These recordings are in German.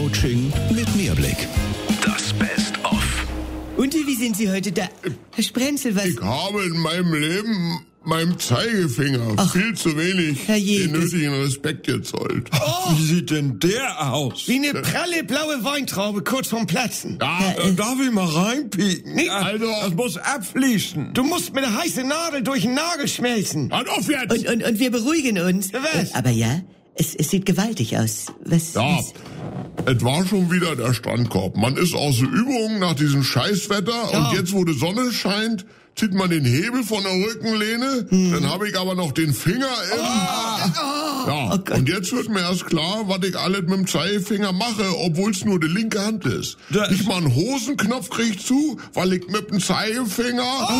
Coaching mit Mehrblick. Das Best-of. Und wie sind Sie heute da? Herr Sprenzel, was... Ich habe in meinem Leben meinem Zeigefinger viel zu wenig Herrje, den nötigen Respekt gezollt. Wie sieht denn der aus? Wie eine pralle blaue Weintraube kurz vorm Platzen. Ja, Darf ich mal reinpieken? Nee, also... Das muss abfließen. Du musst mit einer heißen Nadel durch den Nagel schmelzen. Halt auf jetzt! Und wir beruhigen uns. Was? Aber ja, es sieht gewaltig aus. Was? Ja, es war schon wieder der Strandkorb. Man ist aus der Übung nach diesem Scheißwetter und jetzt, wo die Sonne scheint, zieht man den Hebel von der Rückenlehne, dann habe ich aber noch den Finger im... Ja, und jetzt wird mir erst klar, was ich alles mit dem Zeigefinger mache, obwohl es nur die linke Hand ist. Nicht mal einen Hosenknopf krieg ich zu, weil ich mit dem Zeigefinger...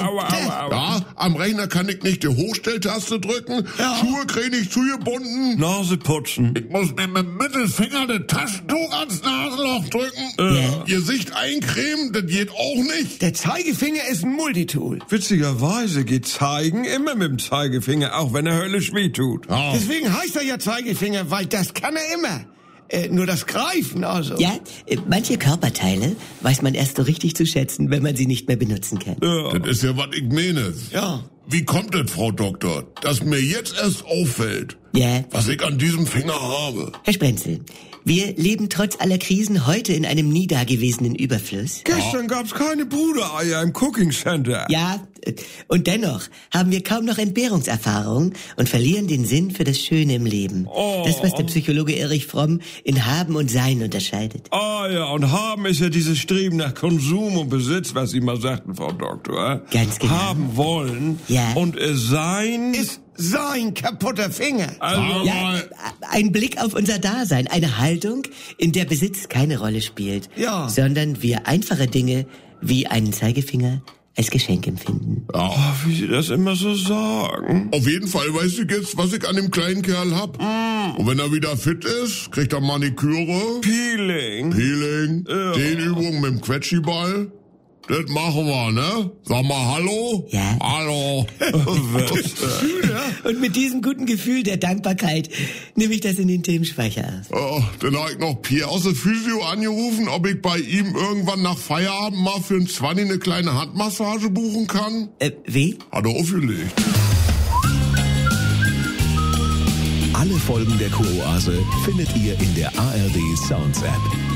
Ja, am Rechner kann ich nicht die Hochstelltaste drücken, Schuhe krieg ich zugebunden. Nase putzen. Ich muss mir mit dem Mittelfinger das Taschentuch ans Nasenloch drücken. Gesicht eincremen, das geht auch nicht. Der Zeigefinger ist ein Multitool. Witzigerweise geht Zeigen immer mit dem Zeigefinger, auch wenn er höllisch wehtut. Ja. Deswegen heißt er ja Zeigefinger, weil das kann er immer. Nur das Greifen, also. Ja, manche Körperteile weiß man erst so richtig zu schätzen, wenn man sie nicht mehr benutzen kann. Das ist ja, was ich meine. Ja. Wie kommt das, Frau Doktor, dass mir jetzt erst auffällt, Ja, was ich an diesem Finger habe? Herr Sprenzel, wir leben trotz aller Krisen heute in einem nie dagewesenen Überfluss. Gestern gab's keine Brudereier im Cooking Center. Ja, und dennoch haben wir kaum noch Entbehrungserfahrung und verlieren den Sinn für das Schöne im Leben. Das, was der Psychologe Erich Fromm in Haben und Sein unterscheidet. Ah ja, und haben ist ja dieses Streben nach Konsum und Besitz, was Sie mal sagten, Frau Doktor. Ganz genau. Haben wollen. Ja. Und sein... Ist sein kaputter Finger. also Ja, ein Blick auf unser Dasein, eine Haltung, in der Besitz keine Rolle spielt, Ja. sondern wir einfache Dinge wie einen Zeigefinger als Geschenk empfinden. wie Sie das immer so sagen. Auf jeden Fall weiß ich jetzt, was ich an dem kleinen Kerl hab. Und wenn er wieder fit ist, kriegt er Maniküre, Peeling. Peeling, Dehnübungen mit dem Quetschiball. Das machen wir, ne? Sag mal Hallo? Ja. Hallo. Und mit diesem guten Gefühl der Dankbarkeit nehme ich das in den Themenspeicher auf. Dann habe ich noch Pierre aus der Physio angerufen, ob ich bei ihm irgendwann nach Feierabend mal für einen 20 eine kleine Handmassage buchen kann. Wie? Hat er aufgelegt. Alle Folgen der Kuroase findet ihr in der ARD Sounds App.